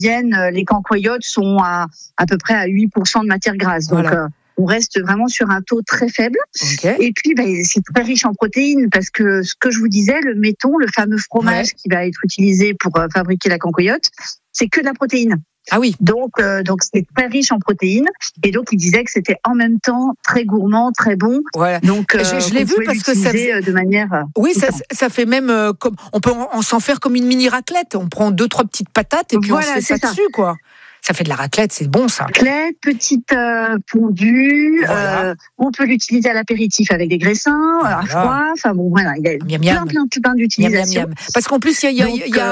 les cancoyotes sont à peu près à 8% de matière grasse. Donc, on reste vraiment sur un taux très faible. Okay. Et puis, c'est très riche en protéines parce que ce que je vous disais, le méton, le fameux fromage qui va être utilisé pour fabriquer la cancoyote, c'est que de la protéine. Ah oui. Donc c'est très riche en protéines. Et donc, il disait que c'était en même temps très gourmand, très bon. Voilà. Donc, je l'ai vu parce que ça de manière. Oui, ça fait même comme on peut s'en faire comme une mini raclette. On prend 2-3 petites patates et puis on se fait ça dessus, quoi. Ça fait de la raclette, c'est bon ça. Raclette, petite fondue. On peut l'utiliser à l'apéritif avec des graissins, à froid. Enfin bon, voilà, il y a plein d'utilisations. Parce qu'en plus, il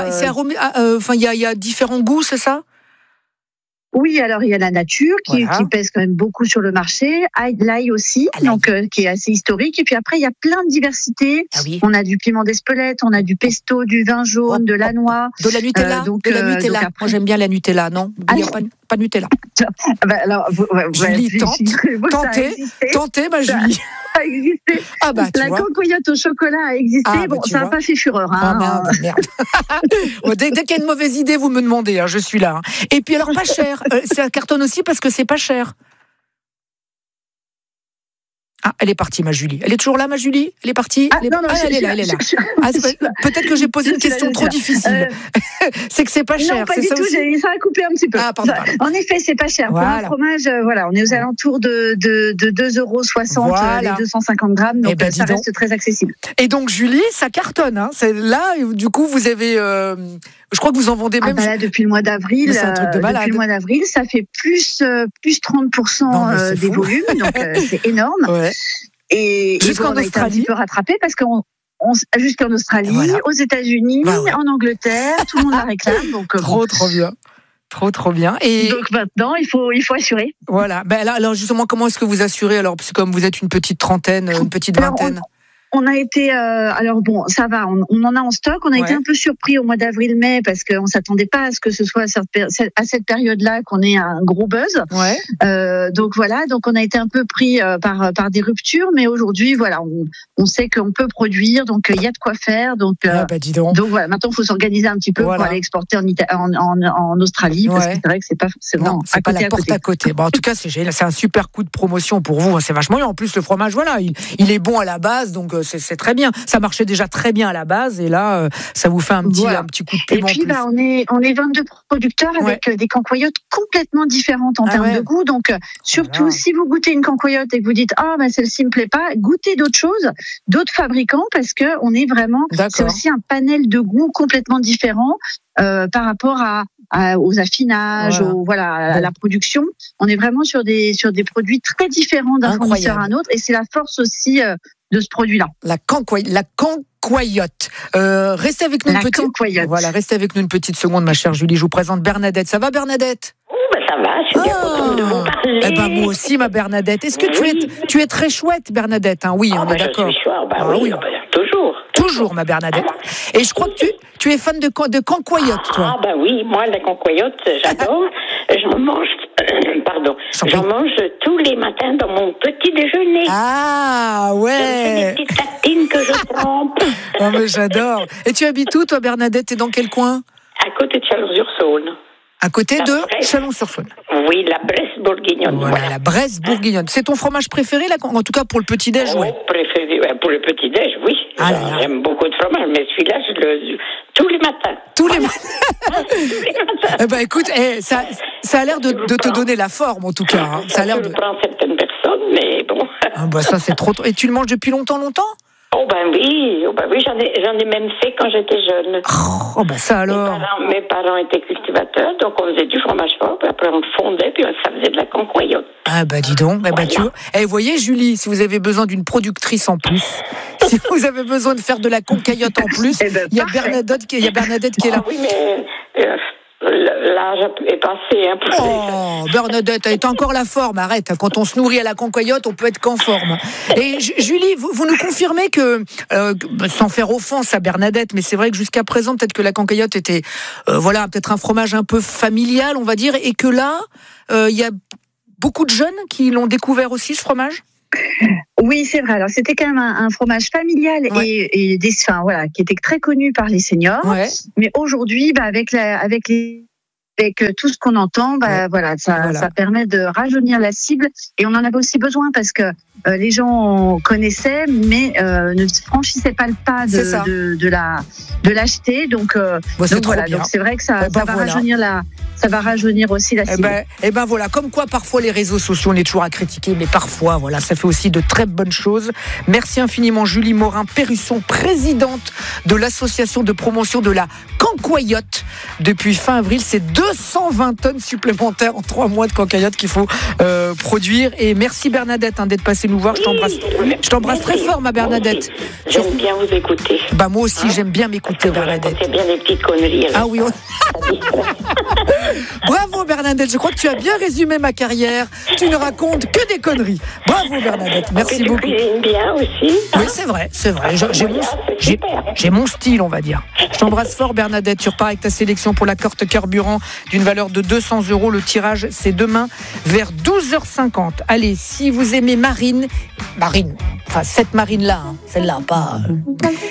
y a différents goûts, c'est ça? Oui, alors il y a la nature qui pèse quand même beaucoup sur le marché, l'ail aussi, donc qui est assez historique. Et puis après, il y a plein de diversités. Ah oui. On a du piment d'Espelette, on a du pesto, du vin jaune, de la noix, de la Nutella. De la Nutella. Moi, j'aime bien la Nutella, non? Il n'y a pas de Nutella. Alors, Julie, tentez, ma Julie. A existé. La cancoyote au chocolat a existé. Ça n'a pas fait fureur. Merde. Dès qu'il y a une mauvaise idée, vous me demandez. Je suis là. Et puis alors, pas cher. Ça cartonne aussi parce que c'est pas cher. Ah, elle est partie, ma Julie. Elle est toujours là, ma Julie? Elle est partie? Elle est là. Peut-être que j'ai posé une question trop difficile. C'est que c'est pas cher. Non, pas du tout. Ça a coupé un petit peu. Pardon. En effet, c'est pas cher. Pour un fromage, on est aux alentours de 2,60 € les 250 grammes. Donc, ça reste très accessible. Et donc, Julie, ça cartonne. Là, du coup, vous avez... je crois que vous en vendez même... Là, depuis le mois d'avril, c'est un truc de malade. Depuis le mois d'avril, ça fait plus 30% des volumes. Donc, c'est énorme. Ouais. Et jusqu'en on a été un petit peu rattrapé parce qu'on jusqu'en Australie, aux États-Unis, en Angleterre, tout le monde la réclame. Donc, trop bien. Trop bien. Et donc maintenant, il faut assurer. Voilà. Alors justement, comment est-ce que vous assurez? Alors, parce que comme vous êtes une petite trentaine, une petite vingtaine. On a été, ça va, on en a en stock. On a été un peu surpris au mois d'avril-mai parce qu'on s'attendait pas à ce que ce soit à cette période-là qu'on ait un gros buzz. Donc voilà, donc on a été un peu pris par des ruptures, mais aujourd'hui, on sait qu'on peut produire, donc il y a de quoi faire. Donc, dis donc. Donc voilà, maintenant il faut s'organiser un petit peu pour aller exporter en Australie, parce que c'est vrai que c'est pas forcément c'est pas la porte à côté. Bon, en tout cas, c'est génial, c'est un super coup de promotion pour vous. C'est vachement bien. En plus, le fromage, il est bon à la base, donc. C'est très bien. Ça marchait déjà très bien à la base et là, ça vous fait un petit coup de pub. Et puis, on est 22 producteurs avec des cancoyotes complètement différentes en termes de goût. Donc, surtout, si vous goûtez une cancoyote et que vous dites celle-ci me plaît pas, goûtez d'autres choses, d'autres fabricants, parce que on est vraiment. C'est aussi un panel de goûts complètement différent par rapport aux affinages, à la production. On est vraiment sur des produits très différents d'un fournisseur à un autre, et c'est la force aussi de ce produit-là. La cancoyote. Restez avec nous restez avec nous une petite seconde, ma chère Julie. Je vous présente Bernadette. Ça va, Bernadette? Ça va, je suis bien contente de vous parler. Moi aussi, ma Bernadette. Est-ce que tu es très chouette, Bernadette? Oui, on est d'accord. Je suis chouette, toujours. Toujours, ma Bernadette. Et je crois que tu es fan de cancoyote, toi. Oui, moi, la cancoyote, j'adore. J'en mange tous les matins dans mon petit déjeuner. Ah, ouais. Des petites tartines que je trempe. Mais j'adore. Et tu habites où, toi, Bernadette? T'es dans quel coin? À côté de Chalon-sur-Saône. À côté de Chalon-sur-Saône. Oui, la Bresse bourguignonne. Voilà, la Bresse bourguignonne. C'est ton fromage préféré, en tout cas pour le petit-déj? Préféré, pour le petit-déj, oui. J'aime beaucoup de fromage, mais celui-là, tous les matins. Tous les matins. Écoute, ça a l'air de te donner la forme, en tout cas. Ça a l'air de. Prend certaines personnes, mais bon. Ça, c'est trop. Et tu le manges depuis longtemps? Oui, j'en ai même fait quand j'étais jeune. Ça alors. Mes parents étaient cultivateurs, donc on faisait du fromage fort, puis après on le fondait, puis ça faisait de la cancoyote. Dis donc, tu vois. Vous voyez, Julie, si vous avez besoin d'une productrice en plus, si vous avez besoin de faire de la cancoyote en plus, il y a Bernadette qui est là. Oui, mais l'âge est passé. Bernadette, elle est encore la forme. Arrête, quand on se nourrit à la cancoyote, on peut être qu'en forme. Et Julie, vous nous confirmez que, sans faire offense à Bernadette, mais c'est vrai que jusqu'à présent, peut-être que la cancoyote était, peut-être un fromage un peu familial, on va dire, et que là, il y a beaucoup de jeunes qui l'ont découvert aussi, ce fromage? Oui, c'est vrai. Alors, c'était quand même un fromage familial et qui était très connu par les seniors. Mais aujourd'hui, avec les avec tout ce qu'on entend, voilà, ça permet de rajeunir la cible. Et on en avait aussi besoin parce que les gens connaissaient, mais ne franchissaient pas le pas de l'acheter. Donc voilà, donc c'est vrai que ça va rajeunir aussi la cible. Et ben voilà, comme quoi parfois les réseaux sociaux, on est toujours à critiquer, mais parfois voilà, ça fait aussi de très bonnes choses. Merci infiniment Julie Morin-Perrusson, présidente de l'association de promotion de la cancoyote. Depuis fin avril, c'est 220 tonnes supplémentaires en 3 mois de cancoyote qu'il faut produire. Et merci Bernadette d'être passée nous voir. Je t'embrasse très fort, ma Bernadette. J'aime bien vous écouter. Moi aussi, j'aime bien m'écouter, Bernadette. C'est bien les petites conneries. Ah oui. Bravo Bernadette, je crois que tu as bien résumé ma carrière. Tu ne racontes que des conneries. Bravo Bernadette, merci beaucoup. Tu cuisines bien aussi. Oui, c'est vrai. J'ai mon style, on va dire. Je t'embrasse fort Bernadette. Tu repars avec ta sélection pour la carte carburant d'une valeur de 200 €. Le tirage, c'est demain vers 12h50. Allez, si vous aimez Marine, enfin cette Marine-là, celle-là, pas...